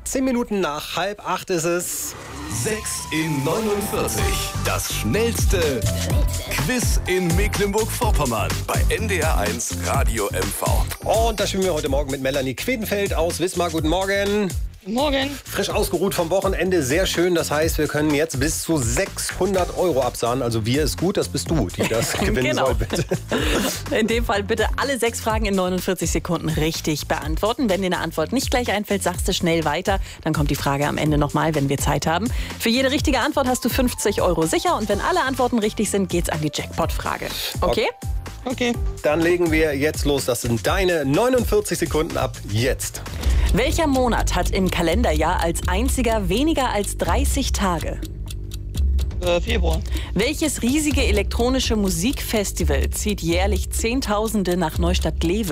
10 Minuten nach 7:30 ist es. 6 in 49. Das schnellste Quiz in Mecklenburg-Vorpommern bei NDR1 Radio MV. Und da spielen wir heute Morgen mit Melanie Quedenfeld aus Wismar. Guten Morgen. Morgen. Frisch ausgeruht vom Wochenende, sehr schön. Das heißt, wir können jetzt bis zu 600 € absahnen. Also wir ist gut, das bist du, die das gewinnen soll, bitte. In dem Fall bitte alle 6 Fragen in 49 Sekunden richtig beantworten. Wenn dir eine Antwort nicht gleich einfällt, sagst du schnell weiter. Dann kommt die Frage am Ende nochmal, wenn wir Zeit haben. Für jede richtige Antwort hast du 50 € sicher. Und wenn alle Antworten richtig sind, geht's an die Jackpot-Frage. Okay? Okay. Dann legen wir jetzt los. Das sind deine 49 Sekunden ab jetzt. Welcher Monat hat im Kalenderjahr als einziger weniger als 30 Tage? Februar. Welches riesige elektronische Musikfestival zieht jährlich Zehntausende nach Neustadt-Glewe?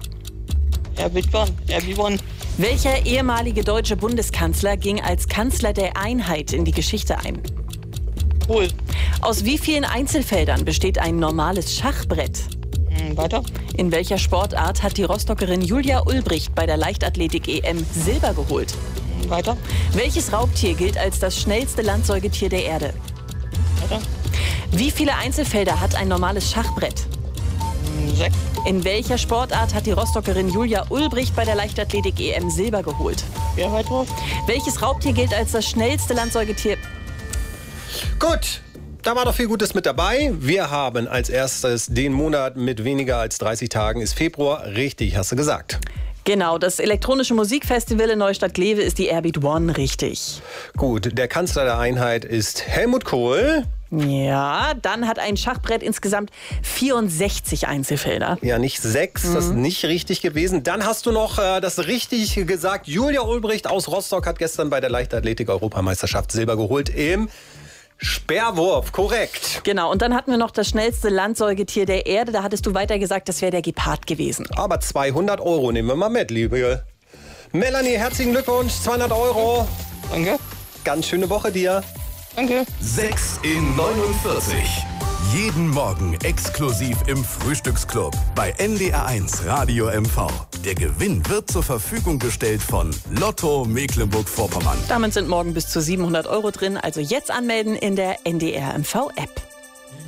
RB1. Welcher ehemalige deutsche Bundeskanzler ging als Kanzler der Einheit in die Geschichte ein? Kohl. Aus wie vielen Einzelfeldern besteht ein normales Schachbrett? Weiter. In welcher Sportart hat die Rostockerin Julia Ulbricht bei der Leichtathletik-EM Silber geholt? Weiter. Welches Raubtier gilt als das schnellste Landsäugetier der Erde? Weiter. Wie viele Einzelfelder hat ein normales Schachbrett? 6. In welcher Sportart hat die Rostockerin Julia Ulbricht bei der Leichtathletik-EM Silber geholt? Weiter. Welches Raubtier gilt als das schnellste Landsäugetier? Gut. Da war doch viel Gutes mit dabei. Wir haben als erstes den Monat mit weniger als 30 Tagen, ist Februar. Richtig, hast du gesagt. Genau, das elektronische Musikfestival in Neustadt-Glewe ist die RB1, richtig. Gut, der Kanzler der Einheit ist Helmut Kohl. Ja, dann hat ein Schachbrett insgesamt 64 Einzelfelder. Ja, nicht 6, das ist nicht richtig gewesen. Dann hast du noch das richtig gesagt. Julia Ulbricht aus Rostock hat gestern bei der Leichtathletik-Europameisterschaft Silber geholt im Speerwurf, korrekt. Genau, und dann hatten wir noch das schnellste Landsäugetier der Erde. Da hattest du weiter gesagt, das wäre der Gepard gewesen. Aber 200 € nehmen wir mal mit, liebe Melanie. Herzlichen Glückwunsch, 200 €. Danke. Ganz schöne Woche dir. Danke. 6 in 49. Jeden Morgen exklusiv im Frühstücksclub bei NDR1 Radio MV. Der Gewinn wird zur Verfügung gestellt von Lotto Mecklenburg-Vorpommern. Damit sind morgen bis zu 700 € drin. Also jetzt anmelden in der NDR MV App.